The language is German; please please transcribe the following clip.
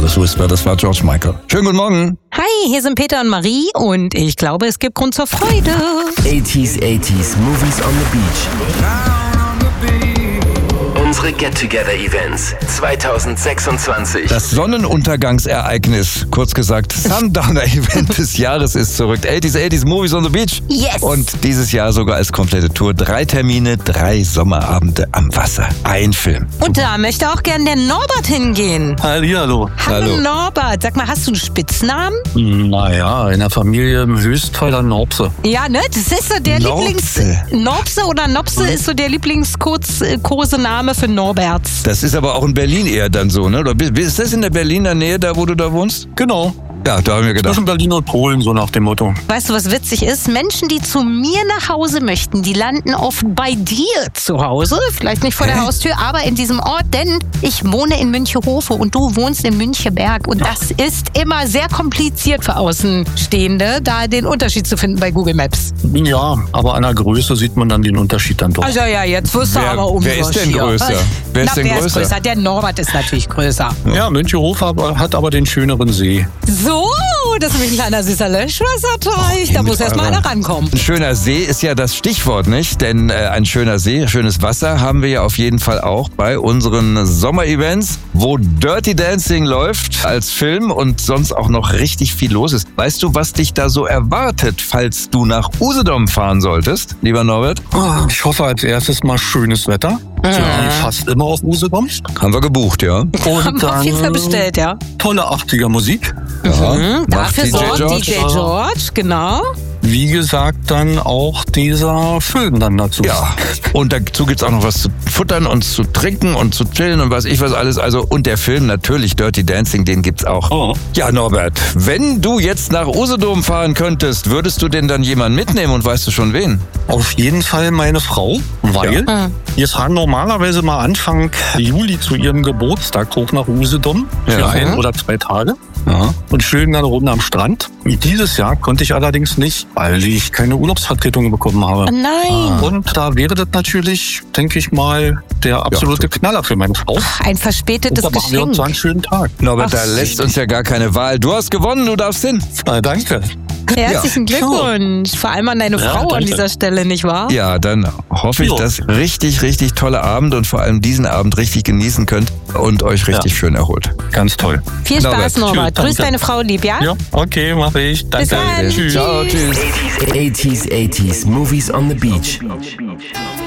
Careless Whisper, das war George Michael. Schönen guten Morgen. Hi, hier sind Peter und Marie und ich glaube, es gibt Grund zur Freude. 80s Movies on the Beach. Unsere Get-Together-Events 2026. Das Sonnenuntergangsereignis, kurz gesagt Sundowner-Event des Jahres ist zurück. 80s Movies on the Beach. Yes. Und dieses Jahr sogar als komplette Tour. 3 Termine, 3 Sommerabende am Wasser. Ein Film. Und da möchte auch gern der Norbert hingehen. Hallihallo. Hallo Norbert, sag mal, hast du einen Spitznamen? Naja, in der Familie im Höchstfall dann Norbse. Ja, ne? Das ist so der Norbse. Norbse oder Nopse ist so der Lieblingskosename für Norberts. Das ist aber auch in Berlin eher dann so, ne? Oder ist das in der Berliner Nähe, da wo du da wohnst? Genau. Ja, da haben wir gedacht. Zwischen Berlin und Polen, so nach dem Motto. Weißt du, was witzig ist? Menschen, die zu mir nach Hause möchten, die landen oft bei dir zu Hause. Vielleicht nicht vor der Haustür, aber in diesem Ort, denn ich wohne in Münchehofe und du wohnst in Müncheberg. Und das ist immer sehr kompliziert für Außenstehende, da den Unterschied zu finden bei Google Maps. Ja, aber an der Größe sieht man dann den Unterschied dann doch. Also ja, jetzt wirst du aber umso wer ist denn schier. größer? Wer ist denn wer größer? ist größer? Der Norbert ist natürlich größer. Ja, Münchehof hat aber den schöneren See. So, das ist nämlich ein kleiner süßer Löschwasserteich. Da muss erst mal einer rankommen. Ein schöner See ist ja das Stichwort, nicht? Denn ein schöner See, schönes Wasser haben wir ja auf jeden Fall auch bei unseren Sommerevents, wo Dirty Dancing läuft als Film und sonst auch noch richtig viel los ist. Weißt du, was dich da so erwartet, falls du nach Usedom fahren solltest, lieber Norbert? Ich hoffe als erstes mal schönes Wetter. So wie fast immer auf Usedom. Haben wir gebucht, ja. Und Haben wir auf jeden Fall dann bestellt, ja. tolle 80er Musik. Ja. Dafür DJ sorgt George. DJ George, genau. Wie gesagt, dann auch dieser Film dann dazu. Ja, und dazu gibt's auch noch was zu futtern und zu trinken und zu chillen und was ich was alles. Also und der Film natürlich, Dirty Dancing, den gibt's auch. Oh. Ja, Norbert, wenn du jetzt nach Usedom fahren könntest, würdest du denn dann jemanden mitnehmen und weißt du schon wen? Auf jeden Fall meine Frau, weil wir fahren normalerweise mal Anfang Juli zu ihrem Geburtstag hoch nach Usedom für 1 oder 2 Tage. Ja. Und schön dann oben am Strand. Dieses Jahr konnte ich allerdings nicht, weil ich keine Urlaubsvertretung bekommen habe. Nein. Und da wäre das natürlich, denke ich mal, der absolute Knaller für meine Frau. Ein Und verspätetes da machen wir uns so einen Geschenk. schönen Tag. Norbert, da lässt uns ja gar keine Wahl. Du hast gewonnen, du darfst hin. Danke. Herzlichen Glückwunsch. Vor allem an deine Ja, Frau an danke. dieser Stelle, nicht wahr? Ja, dann hoffe ich, Jo. dass richtig, richtig tolle Abend und vor allem diesen Abend richtig genießen könnt und euch richtig schön erholt. Ganz toll. Viel Spaß, Norbert. Norbert. Tschüss, Grüß danke. deine Frau lieb, ja? Ja, okay, mache ich. Danke. Bis dann. Tschüss. Ciao, tschüss. 80s Movies on the Beach.